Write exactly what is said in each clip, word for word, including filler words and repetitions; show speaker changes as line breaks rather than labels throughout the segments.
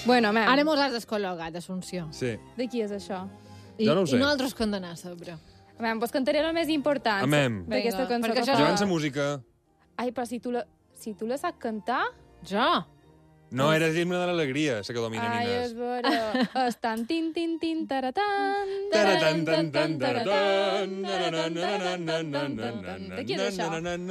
Bueno, mem.
Ara mos has descol·logat, Assumpció.
Sí.
De qui és això?
I,
Jo no ho sé.
I nosaltres condenar sobre.
Mem, vos cantaré el més important
Amem.
d'aquesta
Vinga,
cançó.
perquè
que
això-
fa-
Llevant la música...
Ai, però si tu la, si tu la saps cantar...
Jo?
No, era l'himne de l'alegria, la que domina
Ai, és
Inés.
vera. Estan tin, tin, tin, taratan,
Taratan,
taratan,
tan, tan,
taratan,
taratan,
taratan, taratan, taratan. De qui és això?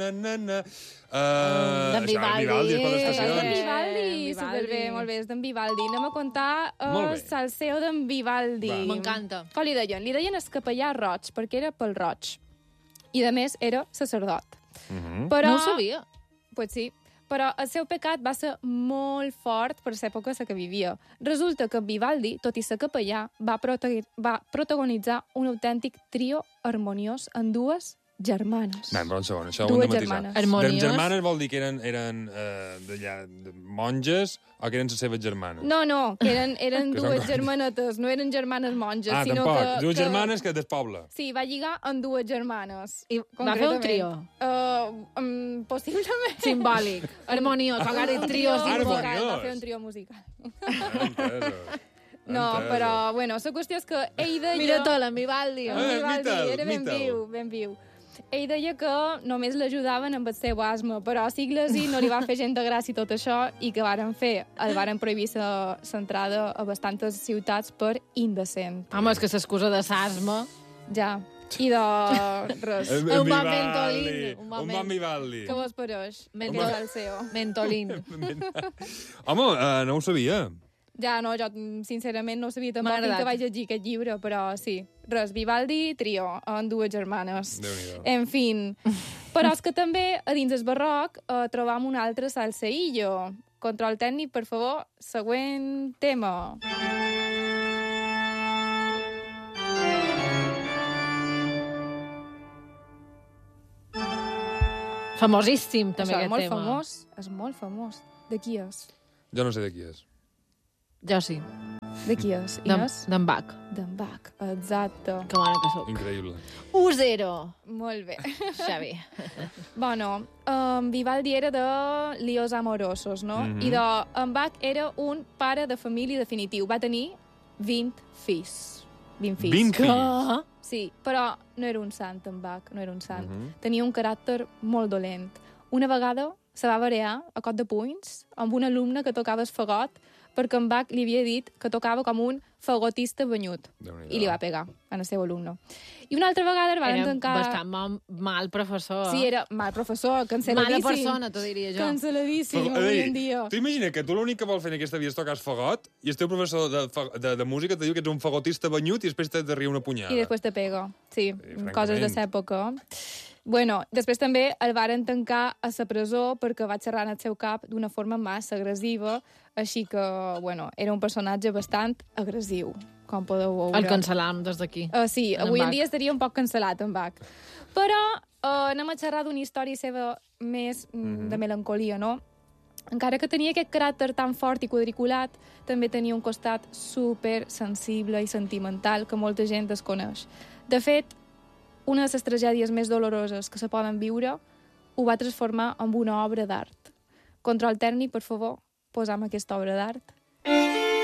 Uh,
D'en Vivaldi.
Vivaldi, és per les
És d'en
estacions.
Vivaldi,
Vivaldi.
superbé, molt bé, és d'en Vivaldi. Anem a contar
Molt
el
bé.
salseo d'en Vivaldi.
Va.
M'encanta.
Com li deien? Li deien el capellà roig, perquè era pel roig. I, a més, era sacerdot.
Mhm.
Però,
No ho sabia.
Pues sí, però el seu pecat va ser molt fort per l'època en què vivia. Resulta que Vivaldi, tot i ser capellà, va, prota- va protagonitzar un autèntic trio harmoniós en dues germanes.
Va, però un segon, això ho
Dues
hem de matisar.
germanes.
Harmoniós.
D'en germanes vol dir que eren, eren uh, d'allà, de monges o que eren les seves germanes?
No, no, que eren, eren
Que són
dues
com-
germanetes, no eren germanes monges,
Ah,
sinó
tampoc.
que...
Dues
que...
germanes que del poble.
Sí, va lligar amb dues germanes.
I va fer un trio.
Uh, um, possiblement.
Simbòlic. Harmoniós. Va haver
Un
trios
Harmoniós.
musical, va fer un trio musical.
Entesos.
No,
Entesos.
però, bueno, la qüestió és que ell deia...
Mira tot, en Vivaldi.
En
Eh,
Vivaldi,
mita'l,
era ben
mita'l.
viu, ben viu. Ell deia que només l'ajudaven amb el seu asma, però a sigles i no li va fer gent de gràcia tot això i que varen fer, el varen prohibir l'entrada a bastantes ciutats per indecent.
Home, és que s'excusa de s'asma.
Ja. I de res.
En-
Un
en
bon
Vivaldi.
Ventolin, un bon
Un bon
Vent-
Vivaldi.
Què vos pareix?
Mentol-
Aquest és el seu.
Mentolín.
Home, uh, no ho sabia.
Ja, no, jo mm, sincerament no sabia
M'ha
tampoc
agradat.
que vaig llegir aquest llibre, però sí. Res, Vivaldi, trio, amb dues germanes.
Déu-n'hi-do.
En fin. Però és que també, a dins del barroc, eh, trobam un altre salseillo. Control tècnic, per favor. Següent tema.
Famosíssim, també,
Això és
aquest
molt
tema.
famós. És molt famós. De qui és?
Jo no sé de qui és.
Jo sí.
De qui és?
D'en
Inés?
d'en Bach.
D'en Bach. Exacte.
Que bona que soc.
Increïble.
un zero.
Molt bé.
Xavi.
Bueno, um, Vivaldi era de líos amorosos, no?
Mhm.
I de, en Bach era un pare de família definitiu. Va tenir vint fills. vint fills.
vint fills.
Que?
Sí, però no era un sant, en Bach, no era un sant.
Mhm.
Tenia un caràcter molt dolent. Una vegada se va barear a cop de punys amb un alumne que tocava el fagot perquè en Bach li havia dit que tocava com un fagotista banyut.
Déu-n'hi-do.
I li va pegar al seu alumne. I una altra vegada el van
Era
tancar...
bastant mal, mal professor.
Sí, era mal professor, canceladíssim.
Mala persona, t'ho diria jo.
Canceladíssim,
Fago-
avui
Ei,
en dia.
Tu imagina que tu l'únic que vol fer en aquesta vida és tocar el fagot i el teu professor de, fa- de, de música te diu que ets un fagotista banyut i després t'has de riure una punyada.
I després te pega. Sí,
francament.
coses de l'època. Bueno, després també el varen tancar a la presó perquè va xerrar en el seu cap d'una forma massa agressiva, així que, bueno, era un personatge bastant agressiu, com podeu veure.
El cancel·lam des d'aquí.
Uh, sí,
En
avui en
Bach.
dia estaria un poc cancel·lat, en Bach. Però uh, anem a xerrar d'una història seva més mm, de melancolia, no? Encara que tenia aquest caràcter tan fort i quadriculat, també tenia un costat super sensible i sentimental que molta gent desconeix. De fet, una de les tragèdies més doloroses que se poden viure ho va transformar en una obra d'art. Control tècnic, per favor, posa'm aquesta obra d'art.